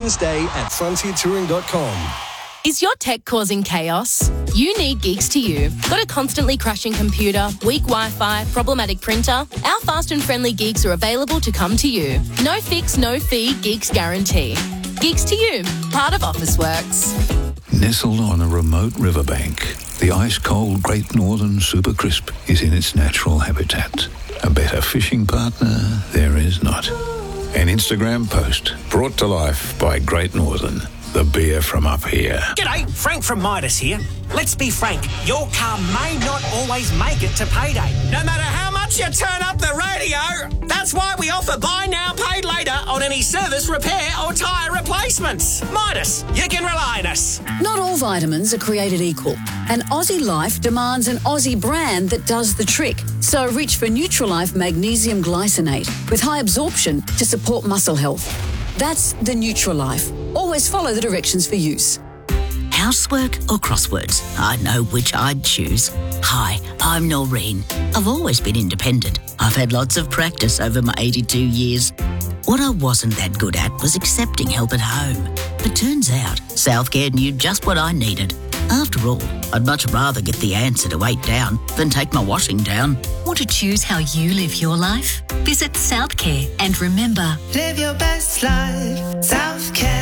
Wednesday at frontiertouring.com. Is your tech causing chaos? You need Geeks to You. Got a constantly crashing computer, weak Wi-Fi, problematic printer? Our fast and friendly Geeks are available to come to you. No fix, no fee, Geeks guarantee. Geeks to You, part of Officeworks. Nestled on a remote riverbank, the ice-cold Great Northern Super Crisp is in its natural habitat. A better fishing partner there is not. An Instagram post brought to life by Great Northern, the beer from up here. G'day, Frank from Midas here. Let's be frank, your car may not always make it to payday. No matter how much you turn up the radio, that's why we offer buy now, pay later on any service, repair or tyre replacements. Midas, you can rely on us. Not all vitamins are created equal, and Aussie Life demands an Aussie brand that does the trick. So reach for Nutrilife Magnesium Glycinate with high absorption to support muscle health. That's the Nutrilife. Always follow the directions for use. Housework or crosswords? I know which I'd choose. Hi, I'm Noreen. I've always been independent. I've had lots of practice over my 82 years. What I wasn't that good at was accepting help at home. But turns out, Southcare knew just what I needed. After all, I'd much rather get the answer to 8 down than take my washing down. Want to choose how you live your life? Visit Southcare and remember, live your best life, Southcare.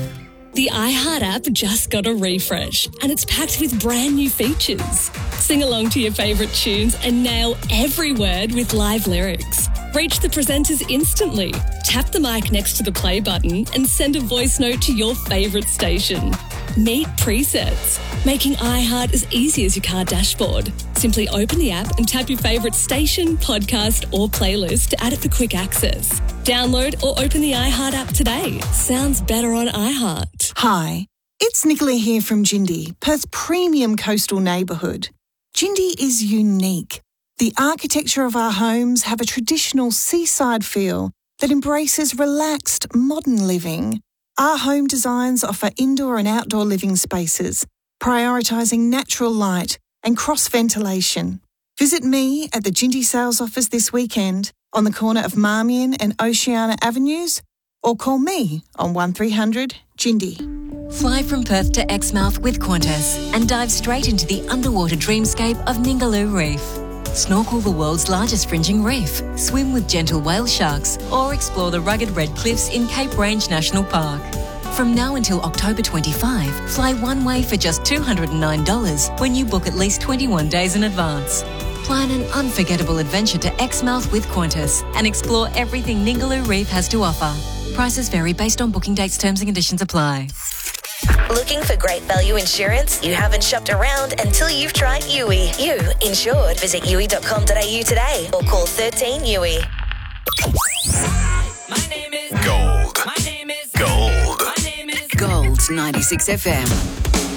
The iHeart app just got a refresh and it's packed with brand new features. Sing along to your favourite tunes and nail every word with live lyrics. Reach the presenters instantly. Tap the mic next to the play button and send a voice note to your favourite station. Meet presets, making iHeart as easy as your car dashboard. Simply open the app and tap your favourite station, podcast or playlist to add it for quick access. Download or open the iHeart app today. Sounds better on iHeart. Hi, it's Nicola here from Jindy, Perth's premium coastal neighbourhood. Jindy is unique. The architecture of our homes have a traditional seaside feel that embraces relaxed, modern living. Our home designs offer indoor and outdoor living spaces, prioritising natural light and cross-ventilation. Visit me at the Jindy Sales Office this weekend on the corner of Marmion and Oceana Avenues, or call me on 1300 Jindy. Fly from Perth to Exmouth with Qantas and dive straight into the underwater dreamscape of Ningaloo Reef. Snorkel the world's largest fringing reef, swim with gentle whale sharks, or explore the rugged red cliffs in Cape Range National Park. From now until October 25, fly one way for just $209 when you book at least 21 days in advance. Plan an unforgettable adventure to Exmouth with Qantas and explore everything Ningaloo Reef has to offer. Prices vary based on booking dates, terms and conditions apply. Looking for great value insurance? You haven't shopped around until you've tried Yui. You insured. Visit yui.com.au today or call 13 Yui. My name is Gold. My name is Gold. My name is Gold 96 FM.